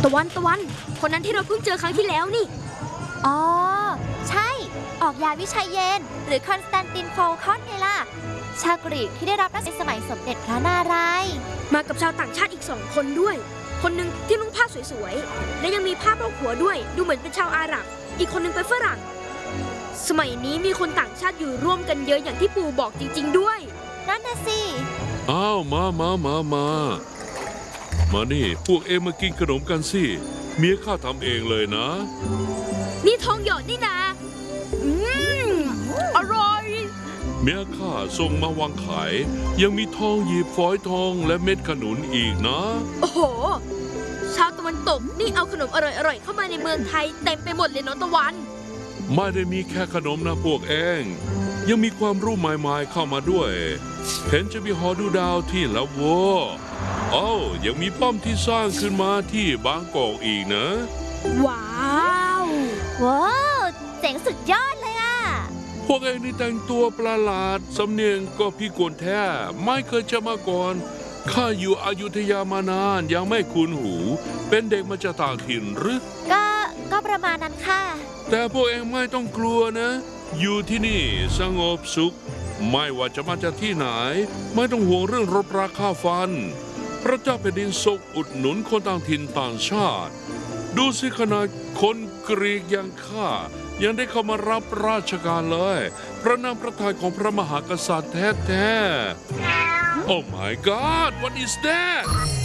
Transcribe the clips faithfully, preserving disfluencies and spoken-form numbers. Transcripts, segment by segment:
ะวันตะวันคนนั้นที่เราเพิ่งเจอครั้งที่แล้วนี่อ๋อใช่ออกยาวิชัยเยนหรือคอนสแตนตินโฟลคอนไงล่ะชาวกรีกที่ได้รับในสมัยสมเด็จพระนารายณ์มากับชาวต่างชาติอีกสองคนด้วยคนหนึ่งที่นุ่งผ้าสวยๆและยังมีผ้าโพกหัวด้วยดูเหมือนเป็นชาวอาหรับอีกคนหนึ่งเป็นฝรั่งสมัยนี้มีคนต่างชาติอยู่ร่วมกันเยอะอย่างที่ปู่บอกจริงๆด้วยนั่นน่ะสิอ้าวมามามามามานี่พวกเอ็มมากินขนมกันสิเมียข้าทำเองเลยนะนี่ทองหยอดนี่นะอืมอร่อยเมียข้าส่งมาวางขายยังมีทองหยิบฝอยทองและเม็ดขนุนอีกนะโอ้โหชาวตะวันตกนี่เอาขนมอร่อยๆเข้ามาในเมืองไทยเต็มไปหมดเลยเนาะตะวันไม่ได้มีแค่ขนมนะพวกเองยังมีความรู้ใหม่ๆเข้ามาด้วยเห็นจะมีหอดูดาวที่ละวัวอ้าวยังมีป้อมที่สร้างขึ้นมาที่บางกอกอีกนะว้าวว้าวเจ๋งสุดยอดเลยอ่ะพวกเองนี่แต่งตัวประหลาดสำเนียงก็พี่กวนแท้ไม่เคยจะมาก่อนข้าอยู่อยุธยามานานยังไม่คุ้นหูเป็นเด็กมาจากต่างถิ่นหรือก็ก็ประมาณนั้นค่ะแต่พวกเองไม่ต้องกลัวนะอยู่ที่นี่สงบสุขไม่ว่าจะมาจากที่ไหนไม่ต้องห่วงเรื่องรบราค่าฟันพระเจ้าแผ่นดินทรงอุดหนุนคนต่างถิ่นต่างชาติดูสิขนาดคนกรีกอย่างข้ายังได้เข้ามารับราชการเลยพระนามพระทัยของพระมหากษัตริย์แท้ๆ Oh my God what is that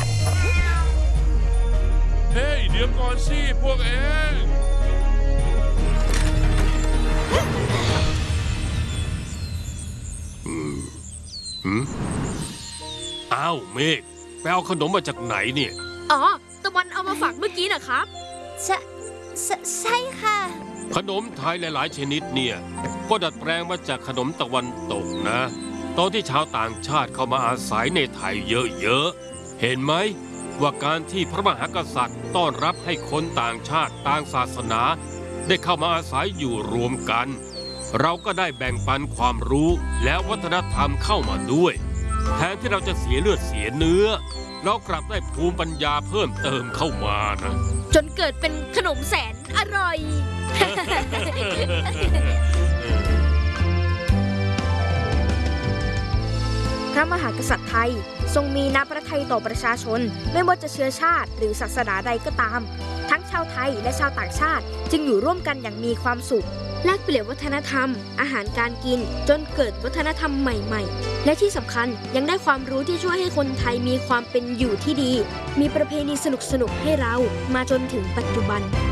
เฮ้ยเดี๋ยวก่อนสิพวกเองอ้าวเมฆไปเอาขนมมาจากไหนเนี่ยอ๋อตะวันเอามาฝากเมื่อกี้นะครับใช่ใช่ค่ะขนมไทยหลายๆชนิดเนี่ยก็ดัดแปลงมาจากขนมตะวันตกนะตอนที่ชาวต่างชาติเข้ามาอาศัยในไทยเยอะๆเห็นไหมว่าการที่พระมหากษัตริย์ต้อนรับให้คนต่างชาติต่างศาสนาได้เข้ามาอาศัยอยู่รวมกันเราก็ได้แบ่งปันความรู้และวัฒนธรรมเข้ามาด้วยแทนที่เราจะเสียเลือดเสียเนื้อเรากลับได้ภูมิปัญญาเพิ่มเติมเข้ามานะจนเกิดเป็นขนมแสนอร่อย พระมหากษัตริย์ไทยทรงมีน้ำพระทัยต่อประชาชนไม่ว่าจะเชื้อชาติหรือศาสนาใดก็ตามทั้งชาวไทยและชาวต่างชาติจึงอยู่ร่วมกันอย่างมีความสุขแลกเปลี่ยนวัฒนธรรมอาหารการกินจนเกิดวัฒนธรรมใหม่ๆและที่สำคัญยังได้ความรู้ที่ช่วยให้คนไทยมีความเป็นอยู่ที่ดีมีประเพณีสนุกๆให้เรามาจนถึงปัจจุบัน